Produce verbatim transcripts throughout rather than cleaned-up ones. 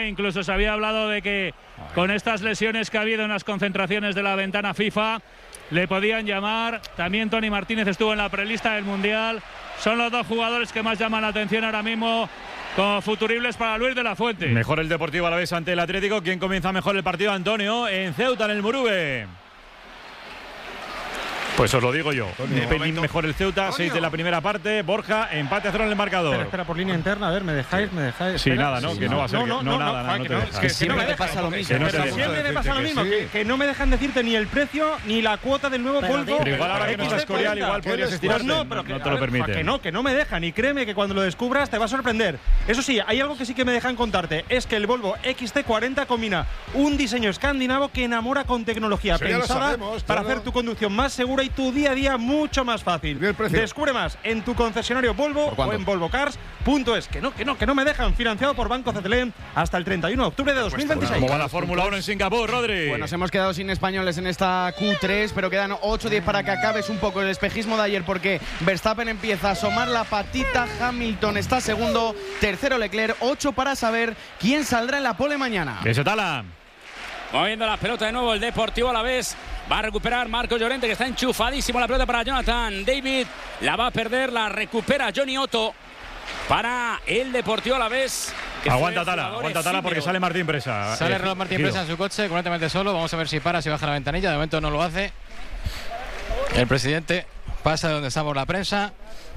¿eh? Incluso se había hablado de que con estas lesiones que ha habido en las concentraciones de la ventana FIFA le podían llamar. También Tony Martínez estuvo en la prelista del Mundial. Son los dos jugadores que más llaman la atención ahora mismo como futuribles para Luis de la Fuente. Mejor el Deportivo Alavés ante el Atlético. ¿Quién comienza mejor el partido? Antonio, en Ceuta, en el Murube. Pues os lo digo yo. Un pelín mejor el Ceuta, seis de la primera parte. Borja, empate a cero en el marcador. Espera, espera, por línea interna, a ver, ¿me dejáis? ¿Me dejáis? Sí, Espera. nada, ¿no? Sí, que no, no va a ser. no, que, no, no, no, nada, no, nada, no te no, dejas. es que, Sí, que no me te dejan, pasa lo mismo. que no Pero siempre me pasa lo mismo, que, que no me dejan decirte ni el precio ni la cuota del nuevo Volvo. Pero igual ahora que no estás Corial, igual podrías estirarte. Pues no, pero que, no te lo permite. Que no, que no me dejan. Y créeme que cuando lo descubras te va a sorprender. Eso sí, hay algo que sí que me dejan contarte. Es que el Volvo X C cuarenta combina un diseño escandinavo que enamora con tecnología Sí, ya lo pensada sabemos, para claro. hacer tu conducción más segura y tu día a día mucho más fácil. Descubre más en tu concesionario Volvo o en volvocars punto es. Que no, que no, que no me dejan. Financiado por Banco C T L hasta el treinta y uno de octubre de dos mil veintiséis. ¿Cómo va la Fórmula uno en Singapur, Rodri? Pues nos hemos quedado sin españoles en esta Q tres, pero quedan ocho diez para que acabes un poco el espejismo de ayer, porque Verstappen empieza a asomar la patita, Hamilton está segundo, tercero Leclerc, ocho para saber quién saldrá en la pole mañana. Eso Tala. Moviendo la pelota de nuevo el Deportivo Alavés. Va a recuperar Marco Llorente, que está enchufadísimo la pelota para Jonathan David. La va a perder, la recupera Johnny Otto para el Deportivo Alavés. Aguanta Tala, aguanta Tala porque sale Martín Presa. Sale eh, Reloj Martín Guido. Presa en su coche, completamente solo. Vamos a ver si para, si baja la ventanilla. De momento no lo hace. El presidente pasa de donde estamos la prensa.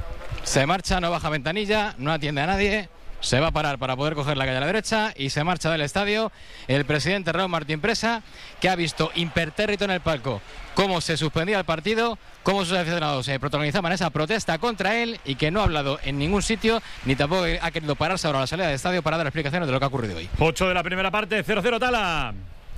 Se marcha, no baja ventanilla, no atiende a nadie. Se va a parar para poder coger la calle a la derecha y se marcha del estadio el presidente Raúl Martín Presa, que ha visto impertérrito en el palco cómo se suspendía el partido, cómo sus aficionados se protagonizaban esa protesta contra él y que no ha hablado en ningún sitio ni tampoco ha querido pararse ahora a la salida del estadio para dar explicaciones de lo que ha ocurrido hoy. ocho de la primera parte, cero cero Tala.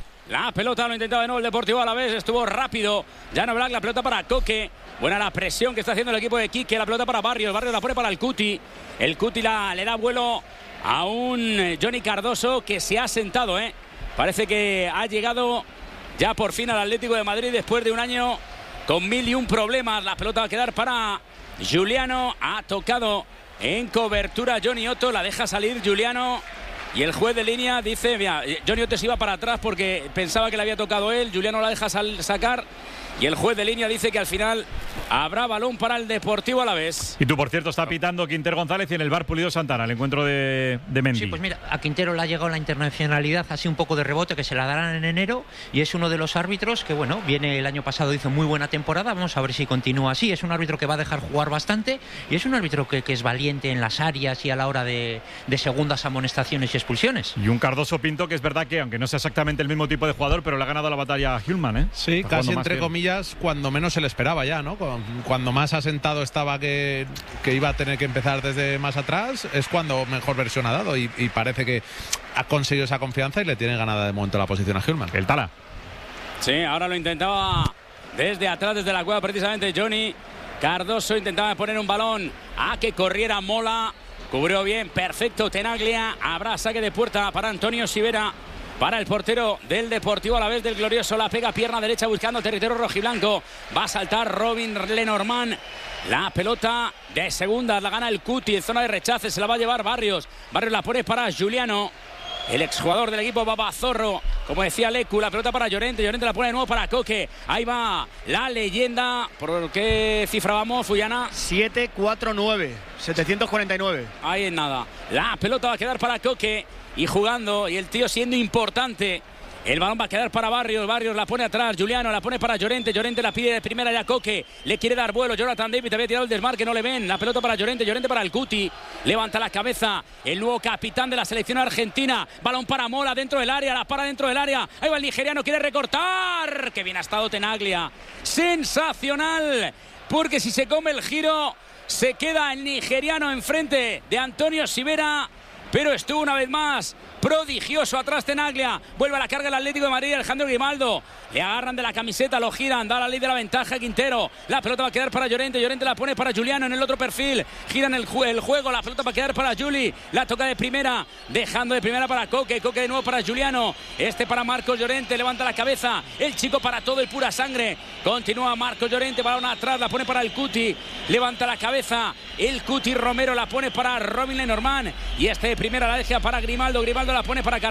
La pelota lo ha intentado de nuevo el Deportivo Alavés, estuvo rápido. Llano Black, la pelota para Coque. Buena la presión que está haciendo el equipo de Quique, la pelota para Barrios. Barrios la pone para el Cuti. El Cuti la, le da vuelo a un Johnny Cardoso que se ha sentado, ¿eh? Parece que ha llegado ya por fin al Atlético de Madrid después de un año con mil y un problemas. La pelota va a quedar para Juliano. Ha tocado en cobertura Johnny Otto, la deja salir Juliano. Y el juez de línea dice, mira, Johnny Otto se iba para atrás porque pensaba que le había tocado él. Juliano la deja sal, sacar. Y el juez de línea dice que al final habrá balón para el Deportivo Alavés. Y tú, por cierto, está pitando Quintero González y en el bar Pulido Santana, el encuentro de, de Mendy. Sí, pues mira, a Quintero le ha llegado la internacionalidad así un poco de rebote, que se la darán en enero, y es uno de los árbitros que, bueno, viene el año pasado, hizo muy buena temporada, vamos a ver si continúa así. Es un árbitro que va a dejar jugar bastante y es un árbitro que, que es valiente en las áreas y a la hora de, de segundas amonestaciones y expulsiones. Y un Cardoso Pinto que es verdad que, aunque no sea exactamente el mismo tipo de jugador, pero le ha ganado la batalla a Hillman, ¿eh? Sí, Está casi jugando entre más que él. comillas, cuando menos se le esperaba ya, ¿no? Cuando más asentado estaba que, que iba a tener que empezar desde más atrás, es cuando mejor versión ha dado y, y parece que ha conseguido esa confianza y le tiene ganada de momento la posición a Hillman. El Tala. Sí, ahora lo intentaba desde atrás, desde la cueva precisamente Johnny Cardoso. Intentaba poner un balón a que corriera Mola. Cubrió bien, perfecto Tenaglia. Habrá saque de puerta para Antonio Sivera, para el portero del Deportivo Alavés, del glorioso. La pega pierna derecha buscando territorio rojiblanco. Va a saltar Robin Lenormand. La pelota de segunda la gana el Cuti en zona de rechace. Se la va a llevar Barrios. Barrios la pone para Juliano, el exjugador del equipo Babazorro. Como decía Lecu, la pelota para Llorente. Llorente la pone de nuevo para Coque. Ahí va la leyenda. ¿Por qué cifra vamos, Fuyana? siete cuatro nueve. setecientos cuarenta y nueve. Ahí en nada. La pelota va a quedar para Coque. Y jugando, y el tío siendo importante. El balón va a quedar para Barrios. Barrios la pone atrás. Juliano la pone para Llorente. Llorente la pide de primera ya Coque. Le quiere dar vuelo. Jonathan David había tirado el desmarque. No le ven. La pelota para Llorente. Llorente para el Cuti. Levanta la cabeza el nuevo capitán de la selección argentina. Balón para Mola dentro del área. La para dentro del área. Ahí va el nigeriano. Quiere recortar. Que bien ha estado Tenaglia. Sensacional. Porque si se come el giro, se queda el nigeriano enfrente de Antonio Sivera. Pero estuvo una vez más prodigioso atrás Tenaglia. Vuelve a la carga el Atlético de Madrid, Alejandro Grimaldo. Le agarran de la camiseta, lo giran, da la ley de la ventaja Quintero. La pelota va a quedar para Llorente. Llorente la pone para Juliano en el otro perfil. Giran el, ju el juego, la pelota va a quedar para Juli. La toca de primera, dejando de primera para Coque. Coque de nuevo para Juliano. Este para Marcos Llorente, levanta la cabeza. El chico para todo, el pura sangre. Continúa Marcos Llorente, balón atrás, la pone para el Cuti. Levanta la cabeza. El Cuti Romero la pone para Robin Lenormand. Y este de primera la deja para Grimaldo. Grimaldo la pone para